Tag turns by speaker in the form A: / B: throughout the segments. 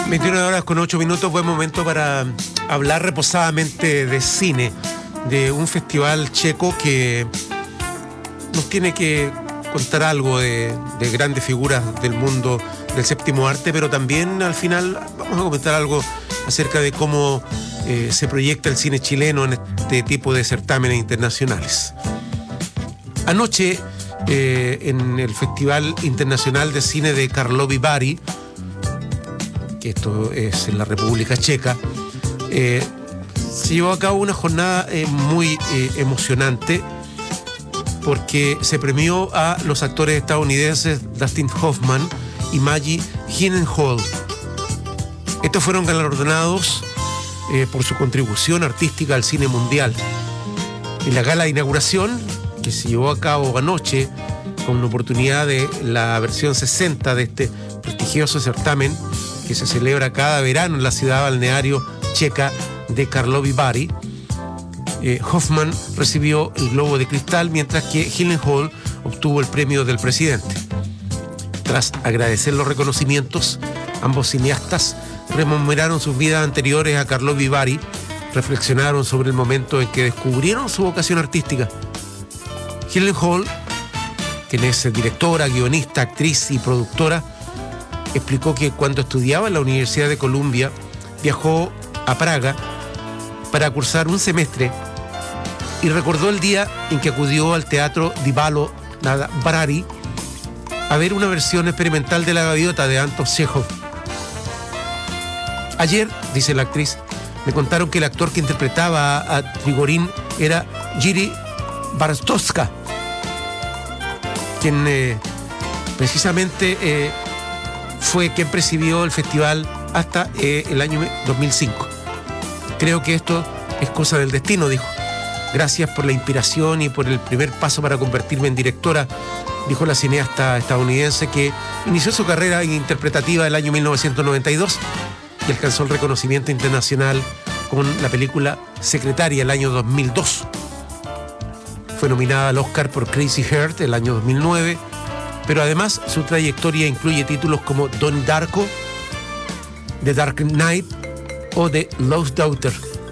A: 21:08, buen momento para hablar reposadamente de cine, de un festival checo que nos tiene que contar algo de grandes figuras del mundo del séptimo arte, pero también al final vamos a comentar algo acerca de cómo se proyecta el cine chileno en este tipo de certámenes internacionales. Anoche, en el Festival Internacional de Cine de Karlovy Vary, que esto es en la República Checa, se llevó a cabo una jornada muy emocionante, porque se premió a los actores estadounidenses Dustin Hoffman y Maggie Gyllenhaal. Estos fueron galardonados por su contribución artística al cine mundial. En la gala de inauguración, que se llevó a cabo anoche con la oportunidad de la versión 60 de este prestigioso certamen que se celebra cada verano en la ciudad balneario checa de Karlovy Vary, Hoffman recibió el Globo de Cristal, mientras que Gyllenhaal obtuvo el premio del presidente. Tras agradecer los reconocimientos, ambos cineastas rememoraron sus vidas anteriores a Karlovy Vary, reflexionaron sobre el momento en que descubrieron su vocación artística. Gyllenhaal, quien es directora, guionista, actriz y productora, explicó que cuando estudiaba en la Universidad de Columbia viajó a Praga para cursar un semestre y recordó el día en que acudió al Teatro Divalo na Brary a ver una versión experimental de La Gaviota de Anton Chekhov. Ayer, dice la actriz, me contaron que el actor que interpretaba a Trigorin era Jiří Bártocka, quien precisamente fue quien presidió el festival hasta el año 2005. Creo que esto es cosa del destino, dijo. Gracias por la inspiración y por el primer paso para convertirme en directora, dijo la cineasta estadounidense, que inició su carrera interpretativa el año 1992 y alcanzó el reconocimiento internacional con la película Secretaria el año 2002. Fue nominada al Oscar por Crazy Heart el año 2009, pero además su trayectoria incluye títulos como Donnie Darko, The Dark Knight o The Lost Daughter.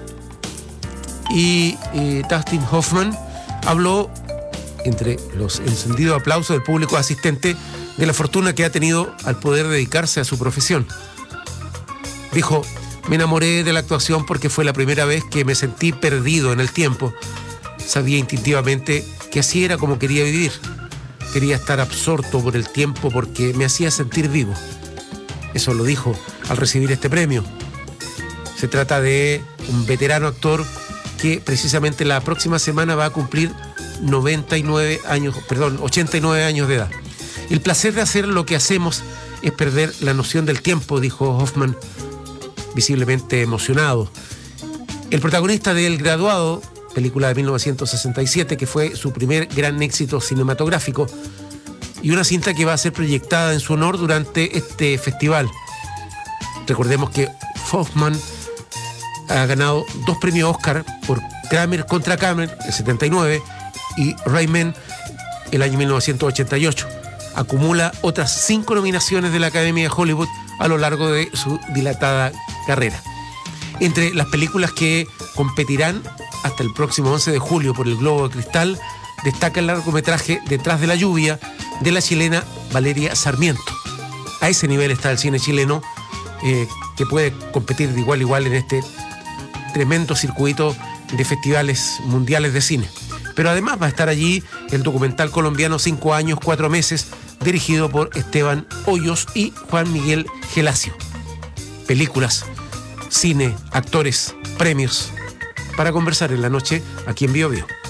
A: Y Dustin Hoffman habló, entre los encendidos aplausos del público asistente, de la fortuna que ha tenido al poder dedicarse a su profesión. Dijo: me enamoré de la actuación porque fue la primera vez que me sentí perdido en el tiempo. Sabía instintivamente que así era como quería vivir. Quería estar absorto por el tiempo porque me hacía sentir vivo. Eso lo dijo al recibir este premio. Se trata de un veterano actor que precisamente la próxima semana va a cumplir 89 años de edad. El placer de hacer lo que hacemos es perder la noción del tiempo, dijo Hoffman, visiblemente emocionado. El protagonista de El Graduado, película de 1967, que fue su primer gran éxito cinematográfico y una cinta que va a ser proyectada en su honor durante este festival. Recordemos que Hoffman ha ganado 2 premios Oscar por Kramer contra Kramer, el 79, y Rayman, el año 1988. Acumula otras 5 nominaciones de la Academia de Hollywood a lo largo de su dilatada carrera. Entre las películas que competirán hasta el próximo 11 de julio por el Globo de Cristal, destaca el largometraje Detrás de la lluvia, de la chilena Valeria Sarmiento. A ese nivel está el cine chileno, que puede competir de igual a igual en este tremendo circuito de festivales mundiales de cine. Pero además va a estar allí el documental colombiano 5 años, 4 meses, dirigido por Esteban Hoyos y Juan Miguel Gelacio. Películas, cine, actores, premios, para conversar en la noche aquí en Bio Bio.